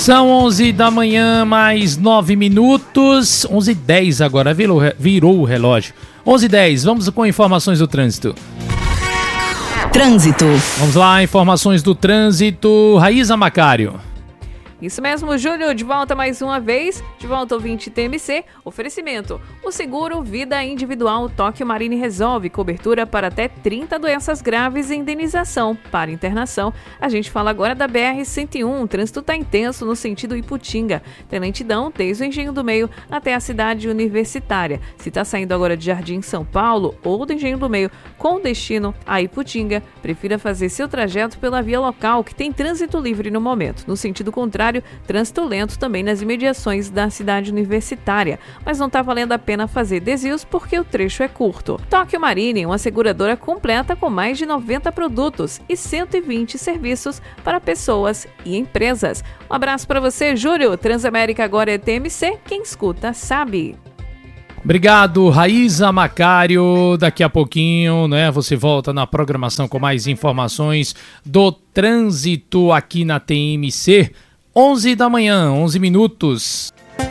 São 11 da manhã, mais 9 minutos. 11h10 agora, virou o relógio. 11h10, vamos com informações do trânsito. Trânsito. Vamos lá, informações do trânsito. Raíza Macário. Isso mesmo, Júlio, de volta mais uma vez, de volta ao 20 TMC, oferecimento, o seguro Vida Individual Tóquio Marine resolve, cobertura para até 30 doenças graves e indenização para internação. A gente fala agora da BR-101, o trânsito está intenso no sentido Iputinga, tem lentidão desde o Engenho do Meio até a cidade universitária. Se está saindo agora de Jardim São Paulo ou do Engenho do Meio com destino a Iputinga, prefira fazer seu trajeto pela via local, que tem trânsito livre no momento. No sentido contrário, trânsito lento também nas imediações da cidade universitária, mas não está valendo a pena fazer desvios porque o trecho é curto. Tóquio Marine, uma seguradora completa com mais de 90 produtos e 120 serviços para pessoas e empresas. Um abraço para você, Júlio. Transamérica agora é TMC, quem escuta sabe. Obrigado, Raíza Macário. Daqui a pouquinho, né, você volta na programação com mais informações do trânsito aqui na TMC. 11 da manhã, 11 minutos.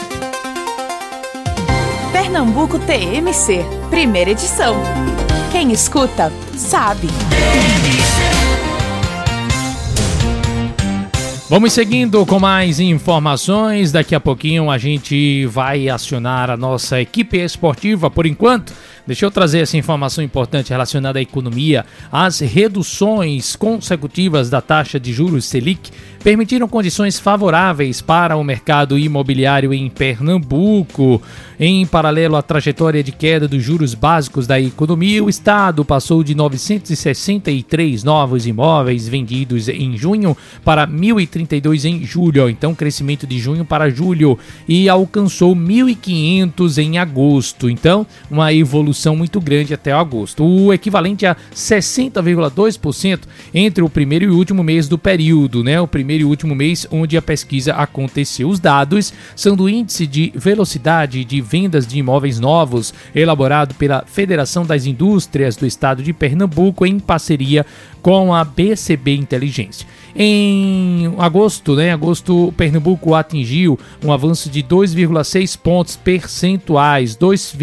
Pernambuco TMC, primeira edição. Quem escuta, sabe. Vamos seguindo com mais informações. Daqui a pouquinho a gente vai acionar a nossa equipe esportiva. Por enquanto, deixa eu trazer essa informação importante relacionada à economia. As reduções consecutivas da taxa de juros Selic permitiram condições favoráveis para o mercado imobiliário em Pernambuco. Em paralelo à trajetória de queda dos juros básicos da economia, o Estado passou de 963 novos imóveis vendidos em junho para 1.032 em julho. Então, crescimento de junho para julho, e alcançou 1.500 em agosto. Então, uma evolução muito grande até agosto, o equivalente a 60,2% entre o primeiro e o último mês do período, né? O primeiro e último mês onde a pesquisa aconteceu. Os dados são do Índice de Velocidade de Vendas de Imóveis Novos, elaborado pela Federação das Indústrias do Estado de Pernambuco em parceria com a BCB Inteligência. Em agosto, Pernambuco atingiu um avanço de 2,6 pontos percentuais,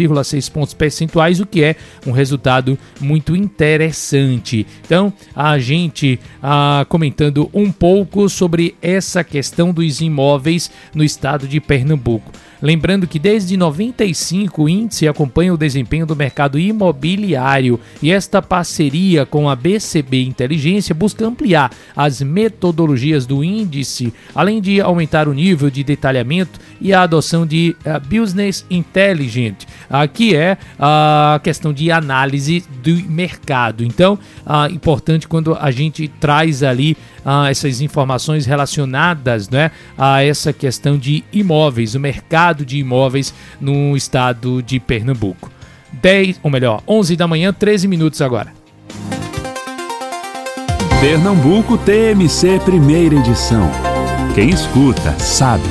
o que é um resultado muito interessante. Então, a gente comentando um pouco sobre essa questão dos imóveis no estado de Pernambuco. Lembrando que desde 95 o índice acompanha o desempenho do mercado imobiliário, e esta parceria com a BCB Inteligência busca ampliar as metodologias do índice, além de aumentar o nível de detalhamento e a adoção de Business Intelligence, que é a questão de análise do mercado. Então, importante quando a gente traz ali essas informações relacionadas, né, a essa questão de imóveis, o mercado de imóveis no estado de Pernambuco. 11 da manhã, 13 minutos agora. Pernambuco TMC, primeira edição. Quem escuta, sabe.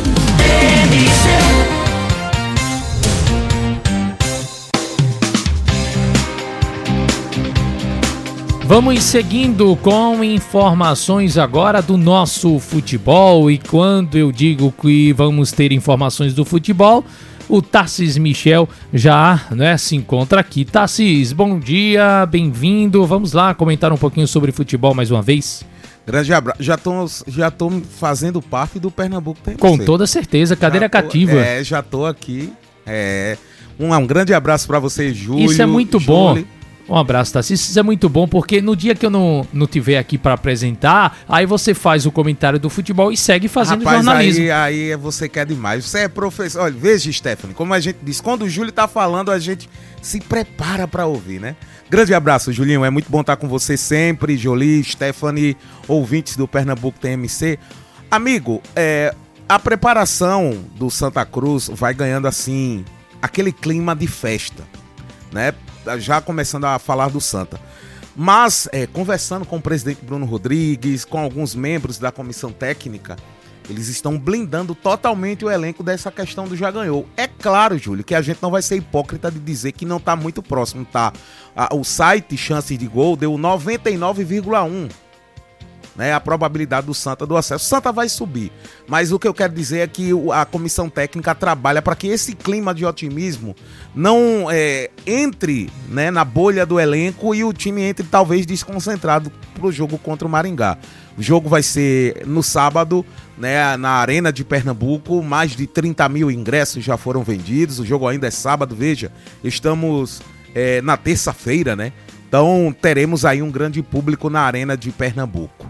Vamos seguindo com informações agora do nosso futebol, e quando eu digo que vamos ter informações do futebol, o Tarcis Michel já, né, se encontra aqui. Tarcis, bom dia, bem-vindo. Vamos lá comentar um pouquinho sobre futebol mais uma vez. Grande abraço. Já tô fazendo parte do Pernambuco TMC. Com toda certeza, cadeira cativa. Já tô aqui. Um grande abraço para você, Júlio. Isso é muito bom. Um abraço, Tarcis. Isso é muito bom, porque no dia que eu não tiver aqui para apresentar, aí você faz o comentário do futebol e segue fazendo jornalismo. Aí você quer demais. Você é professor. Olha, veja, Stephanie, como a gente diz, quando o Júlio tá falando, a gente se prepara para ouvir, né? Grande abraço, Julinho. É muito bom estar com você sempre, Jolie, Stephanie, ouvintes do Pernambuco TMC. Amigo, a preparação do Santa Cruz vai ganhando, assim, aquele clima de festa, né? Já começando a falar do Santa. Mas, conversando com o presidente Bruno Rodrigues, com alguns membros da comissão técnica, eles estão blindando totalmente o elenco dessa questão do já ganhou. É claro, Júlio, que a gente não vai ser hipócrita de dizer que não está muito próximo, tá? O site Chances de Gol deu 99,1. né, a probabilidade do Santa do acesso. O Santa vai subir, mas o que eu quero dizer é que a comissão técnica trabalha para que esse clima de otimismo não entre, né, na bolha do elenco e o time entre talvez desconcentrado para o jogo contra o Maringá. O jogo vai ser no sábado, né, na Arena de Pernambuco. Mais de 30 mil ingressos já foram vendidos. O jogo ainda é sábado, veja, estamos na terça-feira, né? Então teremos aí um grande público na Arena de Pernambuco.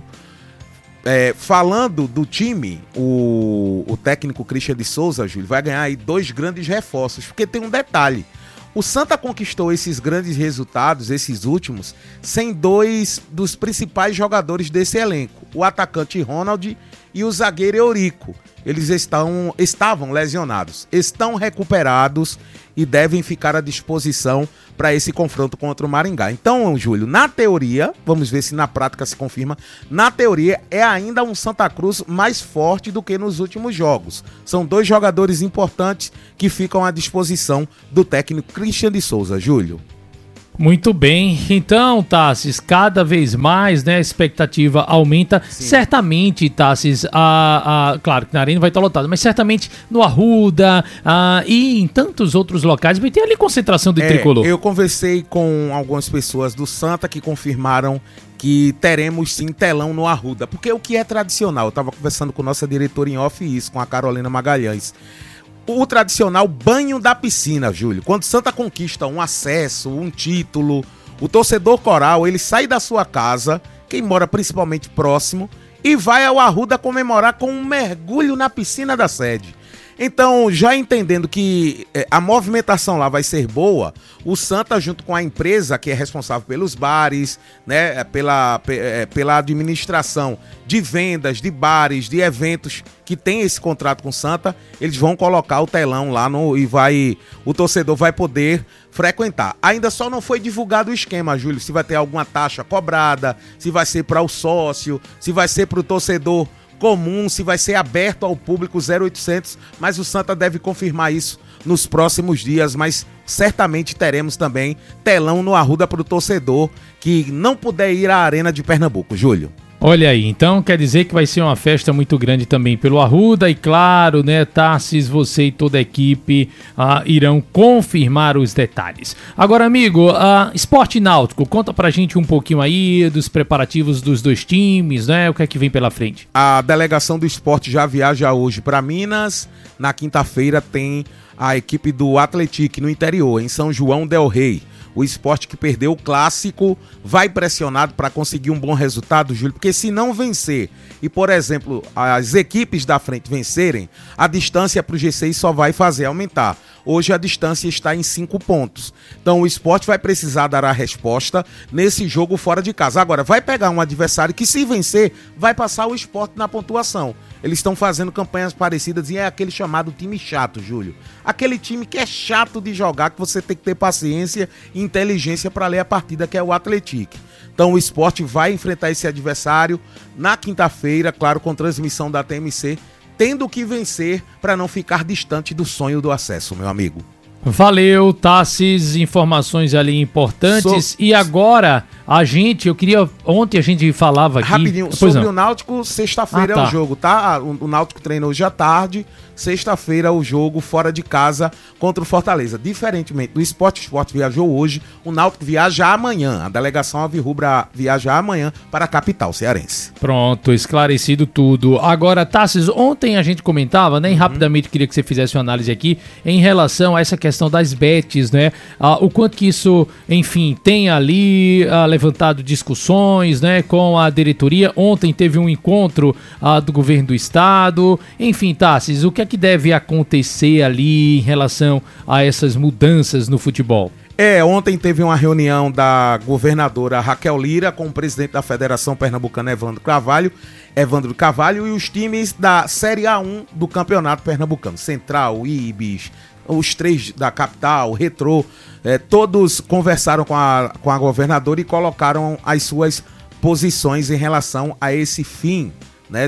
Falando do time, o técnico Christian de Souza, Júlio, vai ganhar aí 2 grandes reforços, porque tem um detalhe. O Santa conquistou esses grandes resultados, esses últimos, sem 2 dos principais jogadores desse elenco, o atacante Ronald e o zagueiro Eurico. Eles estavam lesionados, estão recuperados e devem ficar à disposição para esse confronto contra o Maringá. Então, Júlio, na teoria, vamos ver se na prática se confirma, na teoria é ainda um Santa Cruz mais forte do que nos últimos jogos. São 2 jogadores importantes que ficam à disposição do técnico Christian de Souza, Júlio. Muito bem, então, Tassis, cada vez mais, né, a expectativa aumenta. Sim. Certamente, Tassis, claro que na Arena vai estar lotado, mas certamente no Arruda e em tantos outros locais vai ter ali concentração de tricolor. Eu conversei com algumas pessoas do Santa que confirmaram que teremos sim telão no Arruda, porque o que é tradicional, eu estava conversando com nossa diretora em off isso, com a Carolina Magalhães. O tradicional banho da piscina, Júlio. Quando o Santa conquista um acesso, um título, o torcedor coral, ele sai da sua casa, quem mora principalmente próximo, e vai ao Arruda comemorar com um mergulho na piscina da sede. Então, já entendendo que a movimentação lá vai ser boa, o Santa, junto com a empresa que é responsável pelos bares, né, pela administração de vendas, de bares, de eventos que tem esse contrato com o Santa, eles vão colocar o telão lá o torcedor vai poder frequentar. Ainda só não foi divulgado o esquema, Júlio, se vai ter alguma taxa cobrada, se vai ser para o sócio, se vai ser para o torcedor comum, se vai ser aberto ao público 0800, mas o Santa deve confirmar isso nos próximos dias, mas certamente teremos também telão no Arruda para o torcedor que não puder ir à Arena de Pernambuco, Júlio. Olha aí, então quer dizer que vai ser uma festa muito grande também pelo Arruda e claro, né, Tassis, você e toda a equipe irão confirmar os detalhes. Agora, amigo, Esporte Náutico, conta pra gente um pouquinho aí dos preparativos dos 2 times, né, o que é que vem pela frente. A delegação do esporte já viaja hoje para Minas, na quinta-feira tem a equipe do Atlético no interior, em São João del Rei. O esporte que perdeu o clássico vai pressionado para conseguir um bom resultado, Júlio, porque se não vencer e, por exemplo, as equipes da frente vencerem, a distância para o G6 só vai fazer aumentar. Hoje a distância está em 5 pontos. Então o esporte vai precisar dar a resposta nesse jogo fora de casa. Agora, vai pegar um adversário que, se vencer, vai passar o esporte na pontuação. Eles estão fazendo campanhas parecidas e é aquele chamado time chato, Júlio. Aquele time que é chato de jogar, que você tem que ter paciência e inteligência para ler a partida, que é o Atlético. Então o esporte vai enfrentar esse adversário na quinta-feira, claro, com transmissão da TMC, tendo que vencer para não ficar distante do sonho do acesso, meu amigo. Valeu, Tassis, informações ali importantes. E agora, ontem a gente falava aqui... Rapidinho, sobre o Náutico, sexta-feira é o jogo, tá? O Náutico treina hoje à tarde, sexta-feira o jogo fora de casa contra o Fortaleza. Diferentemente do Esporte, o Esporte viajou hoje, o Náutico viaja amanhã. A delegação alvirrubra viaja amanhã para a capital cearense. Pronto, esclarecido tudo. Agora, Tassis, ontem a gente comentava, né? E rapidamente queria que você fizesse uma análise aqui em relação a essa questão das bets, né? O quanto que isso, enfim, tem ali levantado discussões, né? Com a diretoria. Ontem teve um encontro do governo do estado. Enfim, Tassis, o que é que deve acontecer ali em relação a essas mudanças no futebol? Ontem teve uma reunião da governadora Raquel Lira com o presidente da Federação Pernambucana, Evandro Carvalho, e os times da Série A1 do Campeonato Pernambucano, Central, Ibis, os 3 da capital, Retrô, todos conversaram com a governadora e colocaram as suas posições em relação a esse fim, né,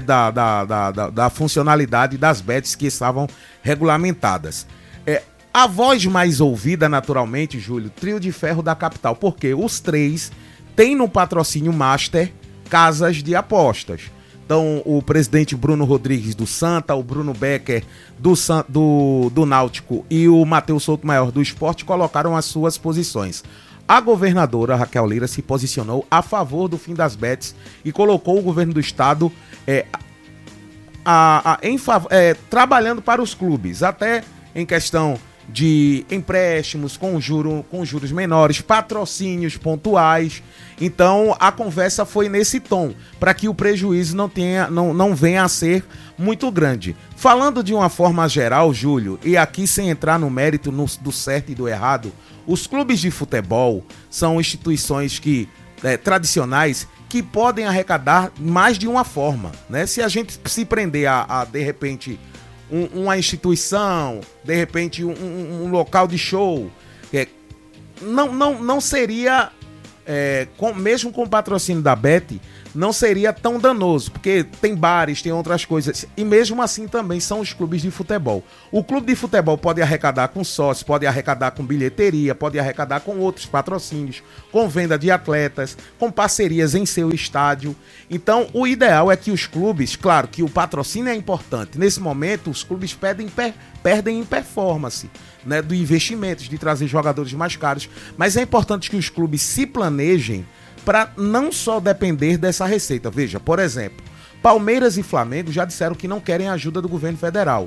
da funcionalidade das bets que estavam regulamentadas. A voz mais ouvida, naturalmente, Júlio, Trio de Ferro da capital, porque os 3 têm no patrocínio Master casas de apostas. Então, o presidente Bruno Rodrigues do Santa, o Bruno Becker do Náutico e o Matheus Souto-Maior do Sport colocaram as suas posições. A governadora Raquel Lira se posicionou a favor do fim das bets e colocou o governo do estado trabalhando para os clubes, até em questão de empréstimos com juros menores, patrocínios pontuais. Então a conversa foi nesse tom, para que o prejuízo não venha a ser muito grande. Falando de uma forma geral, Júlio, e aqui sem entrar no mérito do certo e do errado, os clubes de futebol são instituições tradicionais que podem arrecadar mais de uma forma, né? Se a gente se prender a de repente, uma instituição, de repente um local de show, não seria, mesmo com o patrocínio da Bet, não seria tão danoso, porque tem bares, tem outras coisas, e mesmo assim também são os clubes de futebol. O clube de futebol pode arrecadar com sócios, pode arrecadar com bilheteria, pode arrecadar com outros patrocínios, com venda de atletas, com parcerias em seu estádio. Então, o ideal é que os clubes, claro que o patrocínio é importante, nesse momento os clubes perdem em performance, né, do investimento, de trazer jogadores mais caros, mas é importante que os clubes se planejem para não só depender dessa receita. Veja, por exemplo, Palmeiras e Flamengo já disseram que não querem a ajuda do governo federal.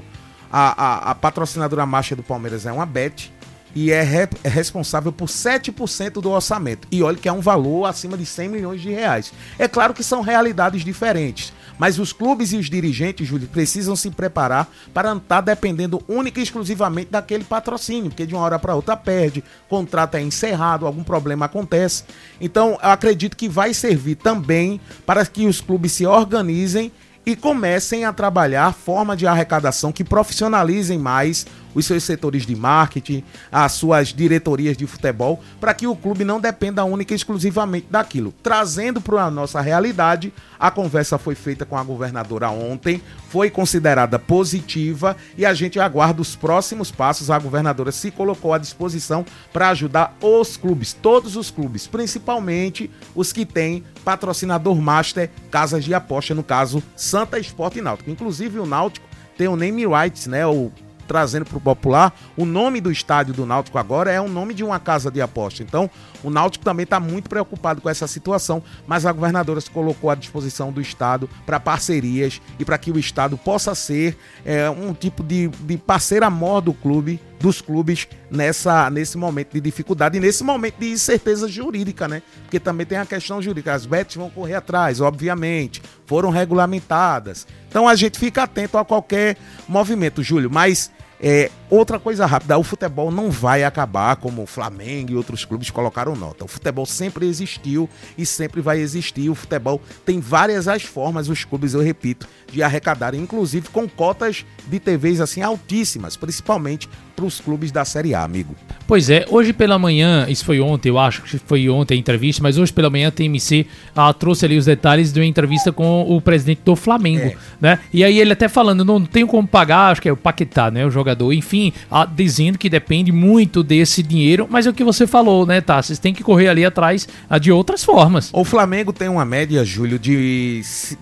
A patrocinadora master do Palmeiras é uma Bet e é responsável por 7% do orçamento. E olha que é um valor acima de 100 milhões de reais. É claro que são realidades diferentes, mas os clubes e os dirigentes, Júlio, precisam se preparar para não estar dependendo única e exclusivamente daquele patrocínio, porque de uma hora para outra perde, contrato é encerrado, algum problema acontece. Então, eu acredito que vai servir também para que os clubes se organizem e comecem a trabalhar forma de arrecadação que profissionalizem mais os seus setores de marketing, as suas diretorias de futebol, para que o clube não dependa única e exclusivamente daquilo. Trazendo para a nossa realidade, a conversa foi feita com a governadora ontem, foi considerada positiva e a gente aguarda os próximos passos. A governadora se colocou à disposição para ajudar os clubes, todos os clubes, principalmente os que têm patrocinador master, casas de aposta, no caso Santa, Sport e Náutico. Inclusive o Náutico tem o name rights, né, trazendo para o popular, o nome do estádio do Náutico agora é o nome de uma casa de aposta. Então, o Náutico também está muito preocupado com essa situação, mas a governadora se colocou à disposição do Estado para parcerias e para que o Estado possa ser um tipo de parceira maior dos clubes nesse momento de dificuldade e nesse momento de incerteza jurídica, né? Porque também tem a questão jurídica. As bets vão correr atrás, obviamente, foram regulamentadas. Então a gente fica atento a qualquer movimento, Júlio, mas outra coisa rápida, o futebol não vai acabar como o Flamengo e outros clubes colocaram nota. O futebol sempre existiu e sempre vai existir. O futebol tem várias as formas, os clubes, eu repito, de arrecadarem, inclusive com cotas de TVs assim altíssimas, principalmente para os clubes da Série A, amigo. Pois é, hoje pela manhã, isso foi ontem, eu acho que foi ontem a entrevista, mas hoje pela manhã a TMC trouxe ali os detalhes de uma entrevista com o presidente do Flamengo, né? E aí ele até falando, não tenho como pagar, acho que é o Paquetá, né, o jogador, enfim, dizendo que depende muito desse dinheiro, mas é o que você falou, né, tá? Vocês têm que correr ali atrás de outras formas. O Flamengo tem uma média, Júlio, de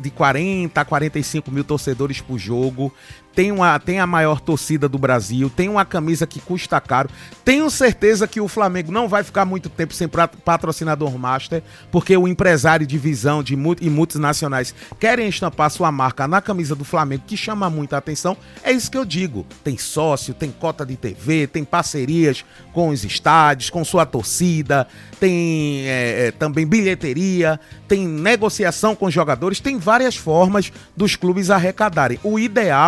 40 a 45 mil torcedores por jogo, tem a maior torcida do Brasil, tem uma camisa que custa caro. Tenho certeza que o Flamengo não vai ficar muito tempo sem patrocinador master, porque o empresário de visão e multinacionais querem estampar sua marca na camisa do Flamengo, que chama muita atenção. É isso que eu digo. Tem sócio, tem cota de TV, tem parcerias com os estádios, com sua torcida, tem também bilheteria, tem negociação com os jogadores, tem várias formas dos clubes arrecadarem. O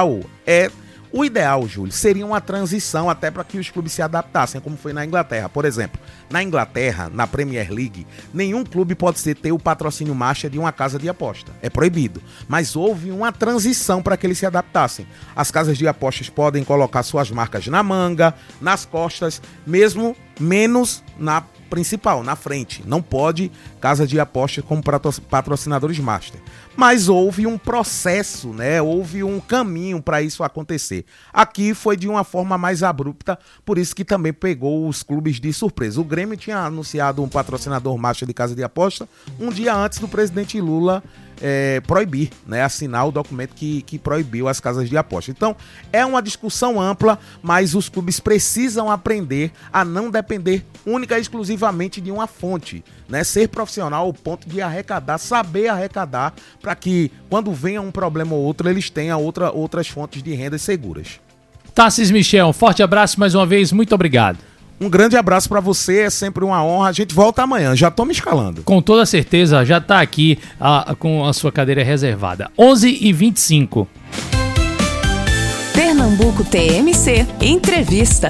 ideal, Júlio, seria uma transição até para que os clubes se adaptassem, como foi na Inglaterra. Por exemplo, na Inglaterra, na Premier League, nenhum clube pode ter o patrocínio master de uma casa de aposta. É proibido. Mas houve uma transição para que eles se adaptassem. As casas de apostas podem colocar suas marcas na manga, nas costas, mesmo menos na principal, na frente. Não pode casa de apostas como patrocinadores master. Mas houve um processo, né? Houve um caminho para isso acontecer. Aqui foi de uma forma mais abrupta, por isso que também pegou os clubes de surpresa. O Grêmio tinha anunciado um patrocinador master de casa de aposta um dia antes do presidente Lula proibir, né, assinar o documento que proibiu as casas de aposta. Então, é uma discussão ampla, mas os clubes precisam aprender a não depender única e exclusivamente de uma fonte, né, ser profissional ao ponto de arrecadar, saber arrecadar, para que quando venha um problema ou outro, eles tenham outras fontes de rendas seguras. Tarcísio Michel, forte abraço mais uma vez, muito obrigado. Um grande abraço pra você, é sempre uma honra. A gente volta amanhã, já tô me escalando. Com toda certeza, já tá aqui com a sua cadeira reservada. 11h25. Pernambuco TMC Entrevista.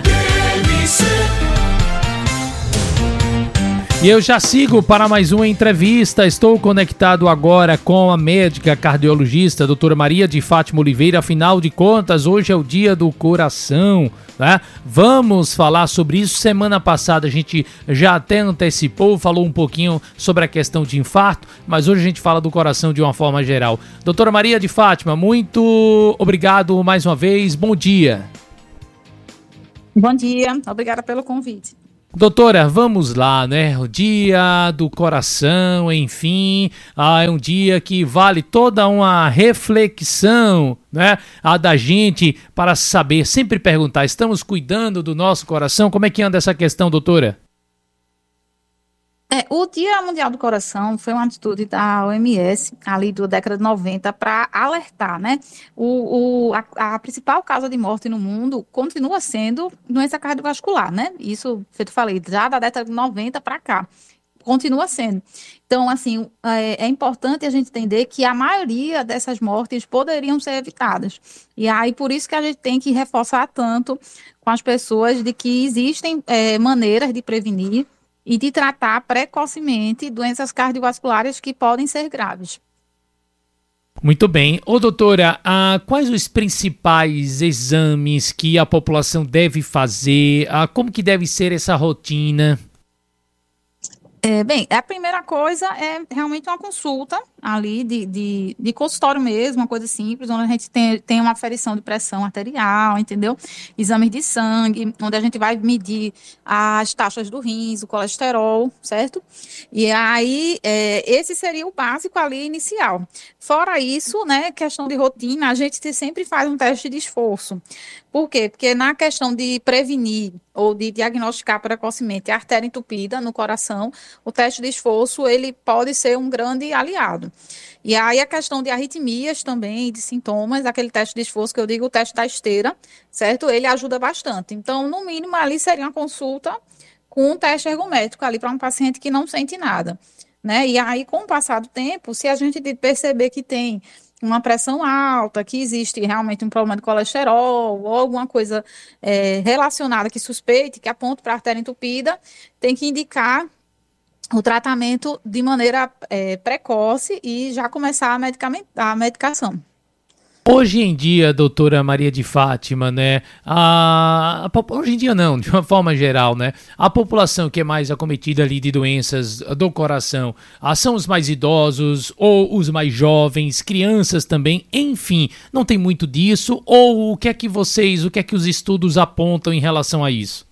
E eu já sigo para mais uma entrevista. Estou conectado agora com a médica cardiologista, doutora Maria de Fátima Oliveira. Afinal de contas, hoje é o dia do coração, né? Vamos falar sobre isso. Semana passada a gente já até antecipou, falou um pouquinho sobre a questão de infarto, mas hoje a gente fala do coração de uma forma geral. Doutora Maria de Fátima, muito obrigado mais uma vez. Bom dia. Bom dia, obrigada pelo convite. Doutora, vamos lá, né? O dia do coração, enfim, é um dia que vale toda uma reflexão, né? A da gente para saber, sempre perguntar, estamos cuidando do nosso coração? Como é que anda essa questão, doutora? O Dia Mundial do Coração foi uma atitude da OMS, ali da década de 90, para alertar, né? A principal causa de morte no mundo continua sendo doença cardiovascular, né? Isso, feito falei, já da década de 90 para cá, continua sendo. Então, assim, é importante a gente entender que a maioria dessas mortes poderiam ser evitadas. E aí, por isso que a gente tem que reforçar tanto com as pessoas de que existem maneiras de prevenir e de tratar precocemente doenças cardiovasculares que podem ser graves. Muito bem. Ô, doutora, quais os principais exames que a população deve fazer? Como que deve ser essa rotina? Bem, a primeira coisa é realmente uma consulta ali de consultório mesmo, uma coisa simples, onde a gente tem uma aferição de pressão arterial, entendeu? Exames de sangue, onde a gente vai medir as taxas do rins, o colesterol, certo? E aí, esse seria o básico ali inicial. Fora isso, né, questão de rotina, a gente sempre faz um teste de esforço. Por quê? Porque na questão de prevenir ou de diagnosticar precocemente a artéria entupida no coração, o teste de esforço, ele pode ser um grande aliado. E aí a questão de arritmias também, de sintomas, aquele teste de esforço que eu digo, o teste da esteira, certo? Ele ajuda bastante. Então, no mínimo, ali seria uma consulta com um teste ergométrico ali para um paciente que não sente nada, né? E aí, com o passar do tempo, se a gente perceber que tem uma pressão alta, que existe realmente um problema de colesterol ou alguma coisa relacionada que suspeite, que aponte para a artéria entupida, tem que indicar o tratamento de maneira precoce e já começar a medicação. Hoje em dia, doutora Maria de Fátima, né, hoje em dia não, de uma forma geral, né, a população que é mais acometida ali de doenças do coração, são os mais idosos ou os mais jovens, crianças também, enfim, não tem muito disso, ou o que é que os estudos apontam em relação a isso?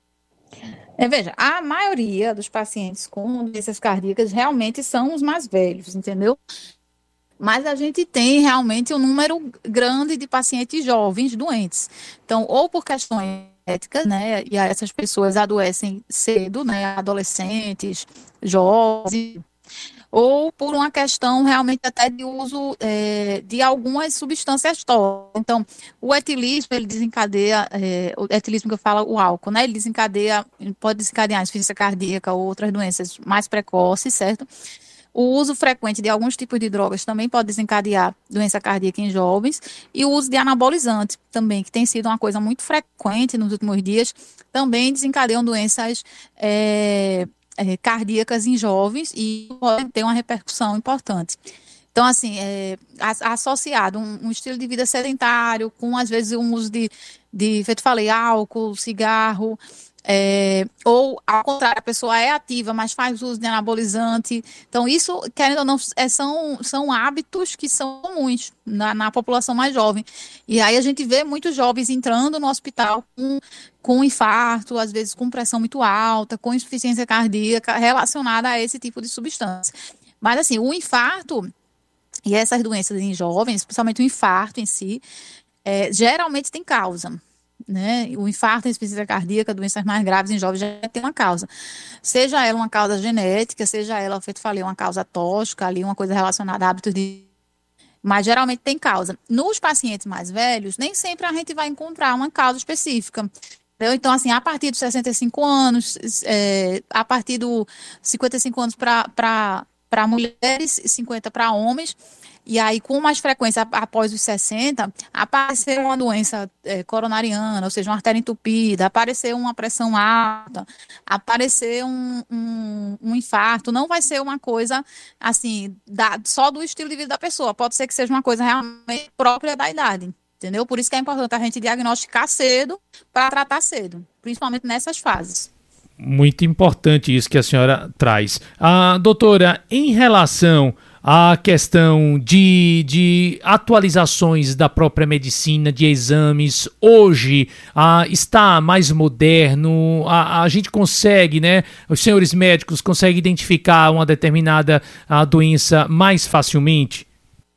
Veja, a maioria dos pacientes com doenças cardíacas realmente são os mais velhos, entendeu? Mas a gente tem realmente um número grande de pacientes jovens doentes. Então, ou por questões éticas, né, e essas pessoas adoecem cedo, né, adolescentes, jovens, ou por uma questão realmente até de uso de algumas substâncias tóxicas. Então, o etilismo, ele desencadeia, o etilismo que eu falo, o álcool, né, ele pode desencadear insuficiência cardíaca ou outras doenças mais precoces, certo? O uso frequente de alguns tipos de drogas também pode desencadear doença cardíaca em jovens. E o uso de anabolizantes também, que tem sido uma coisa muito frequente nos últimos dias, também desencadeiam doenças cardíacas em jovens e podem ter uma repercussão importante. Então, assim, associado um estilo de vida sedentário, com às vezes um uso feito falei, álcool, cigarro, ou, ao contrário, a pessoa é ativa, mas faz uso de anabolizante. Então, isso, querendo ou não, são hábitos que são comuns na população mais jovem. E aí a gente vê muitos jovens entrando no hospital com infarto, às vezes com pressão muito alta, com insuficiência cardíaca relacionada a esse tipo de substância. Mas, assim, o infarto e essas doenças em jovens, principalmente o infarto em si, geralmente tem causa. Né? O infarto, a insuficiência cardíaca, doenças mais graves em jovens já tem uma causa. Seja ela uma causa genética, seja ela, feito falei, uma causa tóxica, ali, uma coisa relacionada a hábitos mas geralmente tem causa. Nos pacientes mais velhos, nem sempre a gente vai encontrar uma causa específica. Entendeu? Então, assim, a partir dos 65 anos, a partir dos 55 anos para mulheres e 50 para homens, e aí com mais frequência após os 60, aparecer uma doença coronariana, ou seja, uma artéria entupida, aparecer uma pressão alta, aparecer um infarto, não vai ser uma coisa assim, só do estilo de vida da pessoa, pode ser que seja uma coisa realmente própria da idade, entendeu? Por isso que é importante a gente diagnosticar cedo para tratar cedo, principalmente nessas fases. Muito importante isso que a senhora traz. Doutora, em relação à questão de atualizações da própria medicina, de exames, hoje está mais moderno, a gente consegue, né, os senhores médicos conseguem identificar uma determinada doença mais facilmente?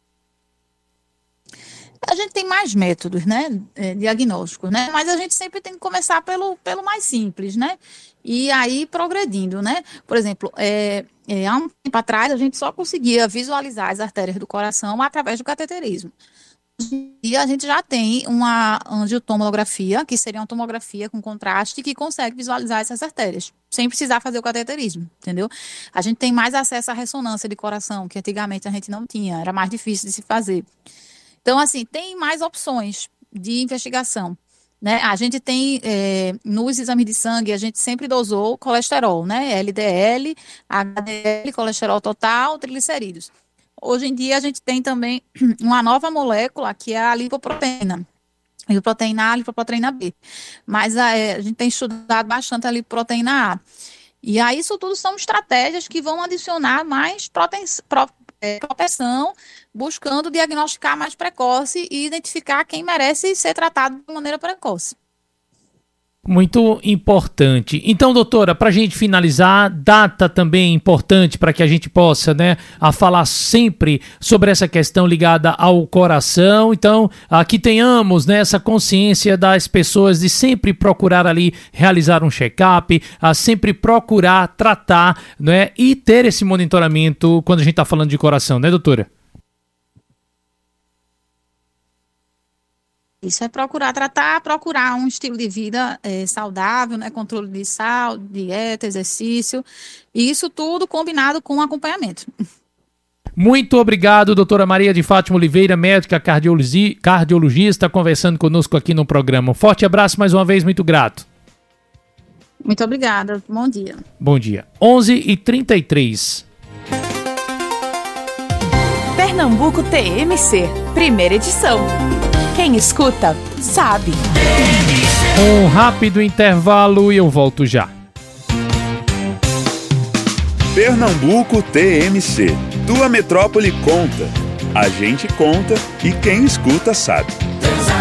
A gente tem mais métodos, né, diagnósticos, né, mas a gente sempre tem que começar pelo mais simples, né, e aí progredindo, né. Por exemplo, há um tempo atrás a gente só conseguia visualizar as artérias do coração através do cateterismo. E a gente já tem uma angiotomografia, que seria uma tomografia com contraste, que consegue visualizar essas artérias, sem precisar fazer o cateterismo, entendeu? A gente tem mais acesso à ressonância de coração, que antigamente a gente não tinha, era mais difícil de se fazer. Então, assim, tem mais opções de investigação, né? A gente tem, nos exames de sangue, a gente sempre dosou colesterol, né? LDL, HDL, colesterol total, triglicerídeos. Hoje em dia, a gente tem também uma nova molécula, que é a lipoproteína. Lipoproteína A, lipoproteína B. Mas a gente tem estudado bastante a lipoproteína A. E aí, isso tudo são estratégias que vão adicionar mais proteção, buscando diagnosticar mais precoce e identificar quem merece ser tratado de maneira precoce. Muito importante. Então, doutora, para a gente finalizar, data também importante para que a gente possa, né, falar sempre sobre essa questão ligada ao coração. Então, que tenhamos, né, essa consciência das pessoas de sempre procurar ali realizar um check-up, sempre procurar tratar, né, e ter esse monitoramento quando a gente está falando de coração, né, doutora? Isso é procurar tratar, procurar um estilo de vida saudável, né? Controle de sal, dieta, exercício, e isso tudo combinado com acompanhamento. Muito obrigado, doutora Maria de Fátima Oliveira, médica cardiologista, conversando conosco aqui no programa. Um forte abraço mais uma vez, muito grato. Muito obrigada, bom dia. Bom dia. 11h33. Pernambuco TMC, primeira edição. Quem escuta, sabe. Um rápido intervalo e eu volto já. Pernambuco TMC. Tua metrópole conta. A gente conta e quem escuta sabe.